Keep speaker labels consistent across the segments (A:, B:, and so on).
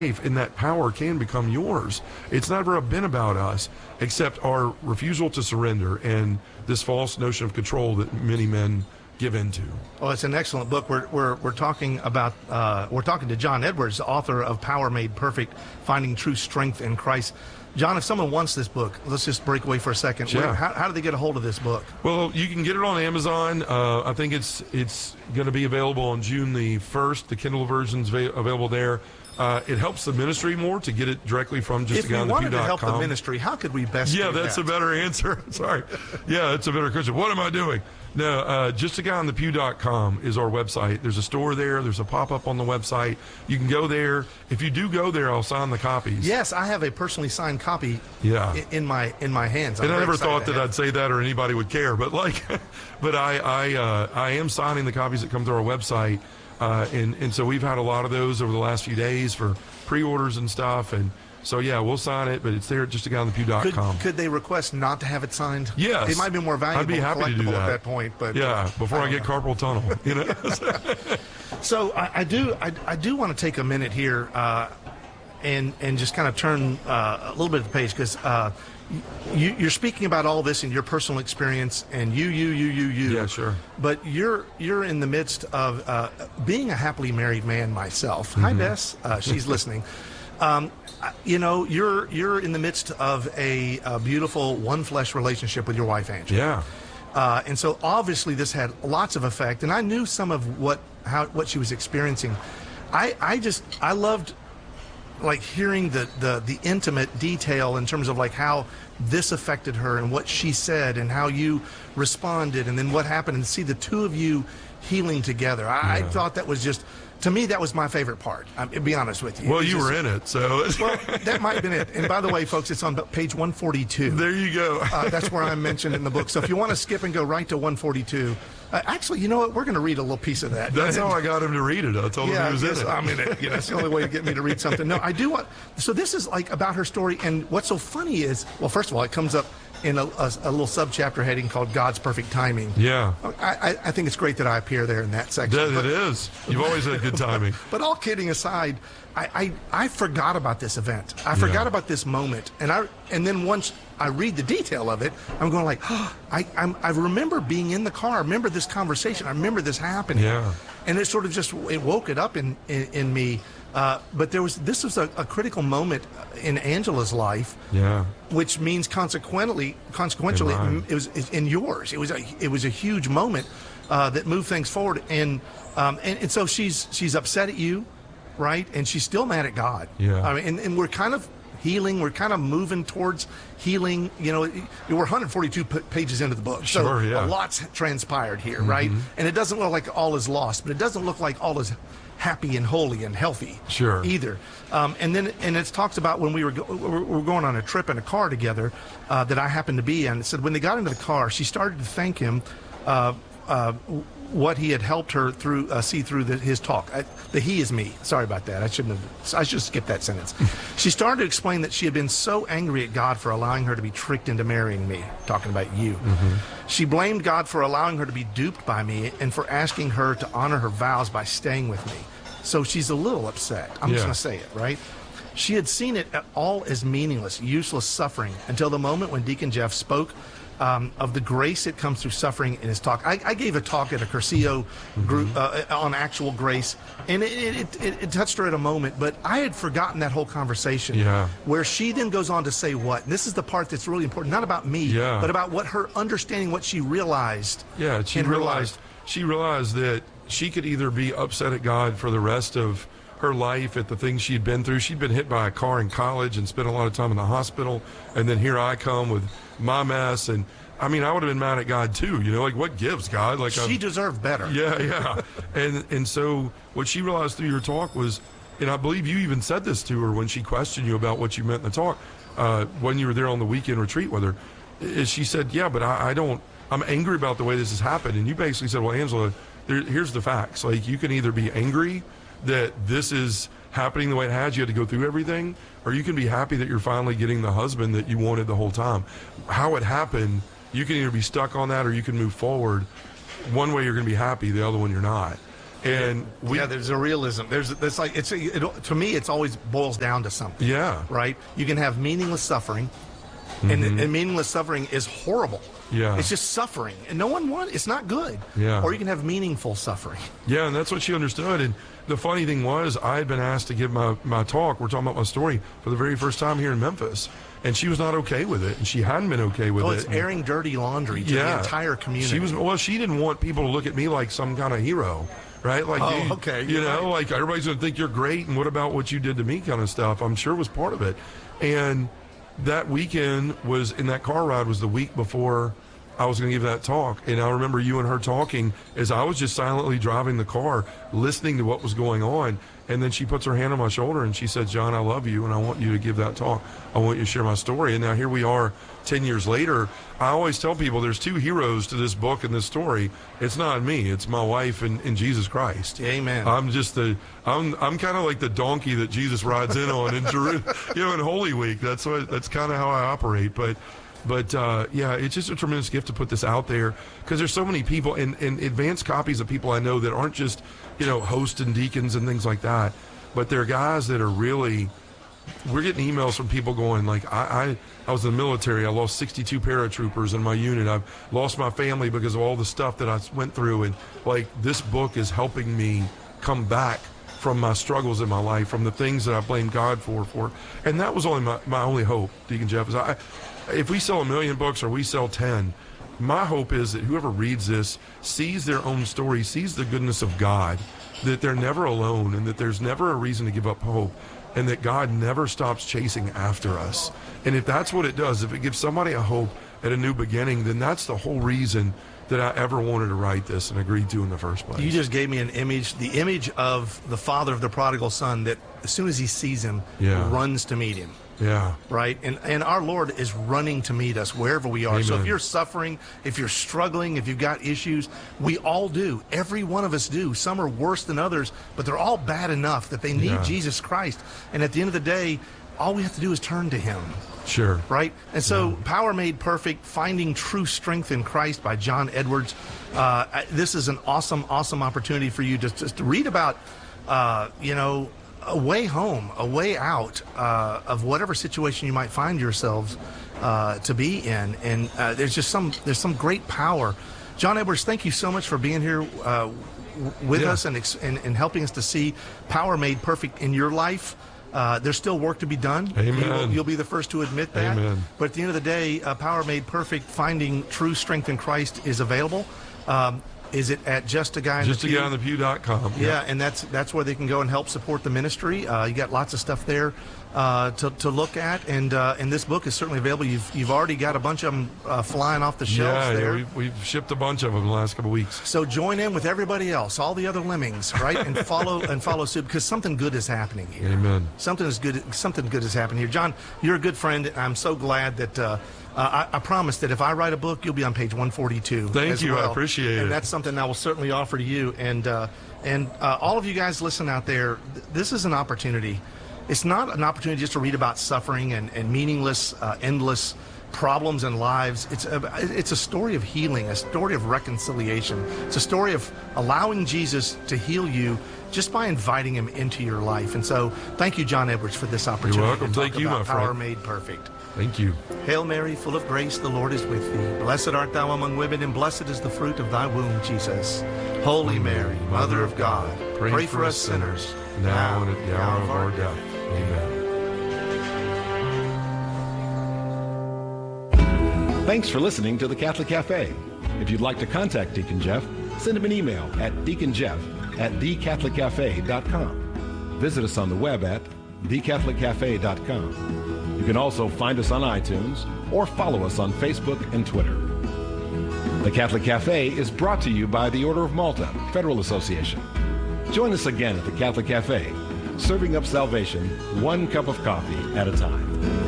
A: and that power can become yours. It's never been about us, except our refusal to surrender and this false notion of control that many men give into.
B: Well, it's an excellent book. We're talking about we're talking to John Edwards, author of Power Made Perfect: Finding True Strength in Christ. John, if someone wants this book, let's just break away for a second.
A: Sure.
B: How do they get a hold of this book?
A: Well, you can get it on Amazon. I think it's going to be available on June the 1st. The Kindle version's available there. It helps the ministry more to get it directly from just
B: If we wanted to help the ministry, how could we best do
A: that's
B: that?
A: a better answer. Sorry. Yeah, it's a better question. What am I doing? No, justaguyonthepew.com is our website. There's a store there. There's a pop-up on the website. You can go there. If you do go there, I'll sign the copies.
B: Yes, I have a personally signed copy in my hands.
A: And I never thought that I'd say that or anybody would care, but but I am signing the copies that come through our website. And so we've had a lot of those over the last few days for pre-orders and stuff. And so, yeah, we'll sign it, but it's there at justaguyonthepew.com.
B: Could they request not to have it signed?
A: Yes.
B: It might be more valuable
A: I'd be happy to do that
B: at that point. But
A: before I get carpal tunnel, you know.
B: So I do want to take a minute here and just kind of turn a little bit of the page, because you're speaking about all this in your personal experience, and you.
A: Yeah, sure.
B: But you're in the midst of being a happily married man myself.
A: Mm-hmm.
B: Hi, Bess. She's listening. You're in the midst of a beautiful one flesh relationship with your wife, Angela.
A: Yeah.
B: And so obviously this had lots of effect, and I knew some of what she was experiencing. I loved like hearing the intimate detail in terms of like how this affected her and what she said and how you responded and then what happened, and see the two of you healing together. I thought that was just, to me, that was my favorite part. I'll be honest with you.
A: Well, you were in it, so.
B: Well, that might have been it. And by the way, folks, it's on page 142.
A: There you go.
B: That's where I'm mentioned in the book. So if you want to skip and go right to 142, actually, you know what? We're going to read a little piece of that.
A: That's how I got him to read it. I told him he was in it.
B: I'm in it. That's the only way to get me to read something. No, I do want. So this is like about her story. And what's so funny is, well, first of all, it comes up in a little subchapter heading called God's Perfect Timing.
A: Yeah.
B: I think it's great that I appear there in that section.
A: It is. You've always had good timing.
B: But all kidding aside, I forgot about this event. I forgot about this moment. And then once I read the detail of it, I'm going like, I remember being in the car. I remember this conversation. I remember this happening.
A: Yeah.
B: And it sort of just, it woke it up in me. But this was a critical moment in Angela's life.
A: Yeah.
B: Which means consequently, it was in yours. It was a huge moment that moved things forward. And so she's upset at you, right? And she's still mad at God.
A: Yeah.
B: I mean, and we're kind of healing. We're kind of moving towards healing. You know, we're 142 pages into the book. So
A: sure, yeah.
B: A lot's transpired here, right? And it doesn't look like all is lost, but it doesn't look like all is happy and holy and healthy either. And it talks about when we were going on a trip in a car together that I happened to be in. It said when they got into the car, she started to thank him what he had helped her see through his talk. The he is me. Sorry about that. I should have skipped that sentence. She started to explain that she had been so angry at God for allowing her to be tricked into marrying me, talking about you. She blamed God for allowing her to be duped by me and for asking her to honor her vows by staying with me. So she's a little upset. I'm just going to say it, right? She had seen it all as meaningless, useless suffering until the moment when Deacon Jeff spoke of the grace that comes through suffering in his talk. I gave a talk at a Curcio group on actual grace, and it touched her at a moment, but I had forgotten that whole conversation where she then goes on to say what? And this is the part that's really important, not about me, but about what her understanding, what she realized.
A: Yeah, she realized that she could either be upset at God for the rest of her life at the things she'd been through. She'd been hit by a car in college and spent a lot of time in the hospital. And then here I come with my mess. And I mean, I would have been mad at God too. You know, like what gives, God? Like
B: she deserved better.
A: Yeah. And so what she realized through your talk was, and I believe you even said this to her when she questioned you about what you meant in the talk, when you were there on the weekend retreat with her, is she said, yeah, but I'm angry about the way this has happened. And you basically said, well, Angela, here's the facts. Like, you can either be angry that this is happening the way it has, you had to go through everything, or you can be happy that you're finally getting the husband that you wanted the whole time. How it happened, you can either be stuck on that or you can move forward. One way you're going to be happy, the other one you're not. And
B: there's a realism. There's like to me, it's always boils down to something.
A: Yeah.
B: Right. You can have meaningless suffering, and meaningless suffering is horrible.
A: Yeah.
B: It's just suffering, and no one wants. It's not good.
A: Yeah.
B: Or you can have meaningful suffering.
A: Yeah, and that's what she understood. And the funny thing was, I had been asked to give my talk. We're talking about my story for the very first time here in Memphis. And she was not okay with it, and she hadn't been okay with it.
B: It's airing dirty laundry to the entire community.
A: She didn't want people to look at me like some kind of hero, right? Like, you know, like everybody's going to think you're great, and what about what you did to me kind of stuff. I'm sure was part of it. And that weekend was, in that car ride, was the week before I was going to give that talk. And I remember you and her talking as I was just silently driving the car, listening to what was going on. And then she puts her hand on my shoulder and she said, John, I love you, and I want you to give that talk. I want you to share my story. And now here we are 10 years later. I always tell people there's two heroes to this book and this story. It's not me. It's my wife and Jesus Christ.
B: Amen.
A: I'm just I'm kind of like the donkey that Jesus rides in on in in Holy Week. That's kind of how I operate. But it's just a tremendous gift to put this out there, because there's so many people and advanced copies of people I know that aren't just, hosts and deacons and things like that, but they're guys that are really, we're getting emails from people going like, I was in the military. I lost 62 paratroopers in my unit. I've lost my family because of all the stuff that I went through. And like, this book is helping me come back from my struggles in my life, from the things that I blamed God for. And that was only my only hope, Deacon Jeff, is if we sell 1 million books or we sell 10, my hope is that whoever reads this sees their own story, sees the goodness of God, that they're never alone, and that there's never a reason to give up hope, and that God never stops chasing after us. And if that's what it does, if it gives somebody a hope at a new beginning, then that's the whole reason that I ever wanted to write this and agreed to in the first place.
B: You just gave me an image, the image of the father of the prodigal son that as soon as he sees him, runs to meet him.
A: Yeah.
B: Right? And our Lord is running to meet us wherever we are.
A: Amen.
B: So if you're suffering, if you're struggling, if you've got issues, we all do. Every one of us do. Some are worse than others, but they're all bad enough that they need Jesus Christ. And at the end of the day, all we have to do is turn to him.
A: Sure.
B: Right? And so Power Made Perfect, Finding True Strength in Christ by John Edwards. This is an awesome, awesome opportunity for you just to read about, a way home, a way out of whatever situation you might find yourselves to be in. And there's some great power. John Edwards, thank you so much for being here with us and helping us to see Power Made Perfect in your life. There's still work to be done.
A: Amen.
B: You'll be the first to admit that.
A: Amen.
B: But at the end of the day, Power Made Perfect, Finding True Strength in Christ is available. Is it at JustAGuyOnThePew.com?
A: Yeah,
B: and that's where they can go and help support the ministry. You got lots of stuff there to look at, and this book is certainly available. You've already got a bunch of them flying off the shelves there.
A: Yeah, we've shipped a bunch of them in the last couple of weeks.
B: So join in with everybody else, all the other lemmings, right, and follow suit, because something good is happening here.
A: Amen.
B: Something good is happening here. John, you're a good friend. I'm so glad that. I promise that if I write a book, you'll be on page 142.
A: Thank you.
B: Well.
A: I appreciate it.
B: And that's something I will certainly offer to you. And all of you guys listen out there, this is an opportunity. It's not an opportunity just to read about suffering and meaningless, endless problems in lives. It's a story of healing, a story of reconciliation. It's a story of allowing Jesus to heal you just by inviting him into your life. And so thank you, John Edwards, for this opportunity.
A: You're welcome.
B: To talk
A: Thank you,
B: about
A: my friend.
B: Power Made Perfect.
A: Thank you.
B: Hail Mary, full of grace, the Lord is with thee. Blessed art thou among women, and blessed is the fruit of thy womb, Jesus. Holy Mary, Mother of God, pray for us sinners,
A: now and at the hour of our death. Amen.
C: Thanks for listening to The Catholic Cafe. If you'd like to contact Deacon Jeff, send him an email at deaconjeff@thecatholiccafe.com. Visit us on the web at thecatholiccafe.com. You can also find us on iTunes or follow us on Facebook and Twitter. The Catholic Cafe is brought to you by the Order of Malta Federal Association. Join us again at the Catholic Cafe, serving up salvation one cup of coffee at a time.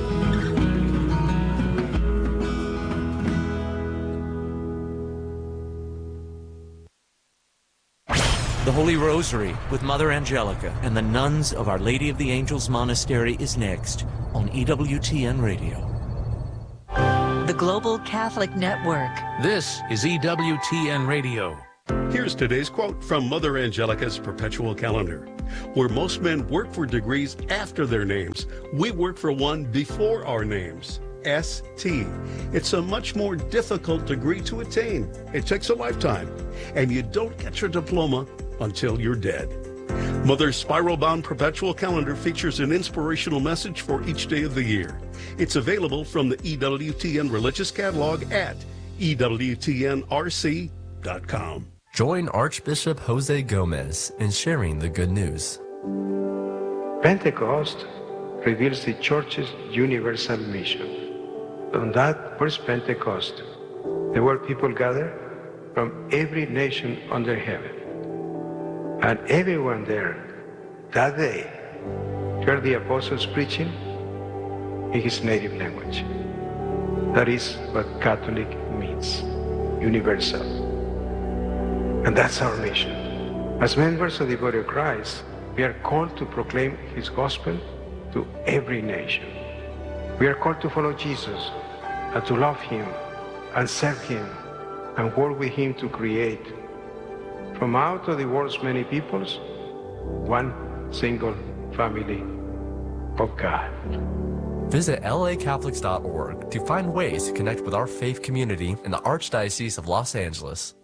D: The Holy Rosary with Mother Angelica and the nuns of Our Lady of the Angels Monastery is next on EWTN Radio.
E: The Global Catholic Network.
F: This is EWTN Radio.
E: Here's today's quote from Mother Angelica's Perpetual Calendar. Where most men work for degrees after their names, we work for one before our names. ST. It's a much more difficult degree to attain. It takes a lifetime, and you don't get your diploma until you're dead. Mother's spiral-bound perpetual calendar features an inspirational message for each day of the year. It's available from the EWTN Religious Catalog at EWTNRC.com.
F: Join Archbishop Jose Gomez in sharing the good news.
G: Pentecost reveals the Church's universal mission. On that first Pentecost, there were people gathered from every nation under heaven. And everyone there that day heard the apostles preaching in his native language. That is what Catholic means, universal. And that's our mission. As members of the body of Christ, we are called to proclaim his gospel to every nation. We are called to follow Jesus and to love him and serve him and work with him to create from out of the world's many peoples, one single family of God.
F: Visit lacatholics.org to find ways to connect with our faith community in the Archdiocese of Los Angeles.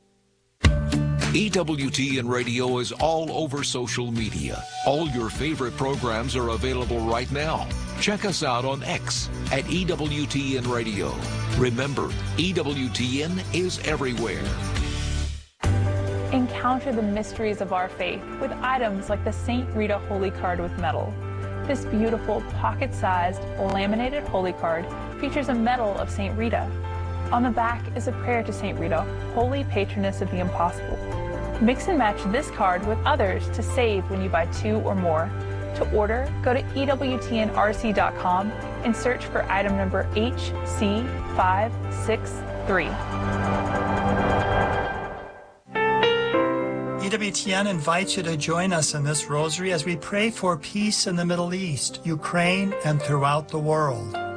H: EWTN Radio is all over social media. All your favorite programs are available right now. Check us out on X at EWTN Radio. Remember, EWTN is everywhere.
I: Encounter the mysteries of our faith with items like the St. Rita Holy Card with medal. This beautiful pocket-sized laminated holy card features a medal of St. Rita. On the back is a prayer to St. Rita, Holy Patroness of the Impossible. Mix and match this card with others to save when you buy 2 or more. To order, go to EWTNRC.com and search for item number HC563.
J: EWTN invites you to join us in this rosary as we pray for peace in the Middle East, Ukraine, and throughout the world.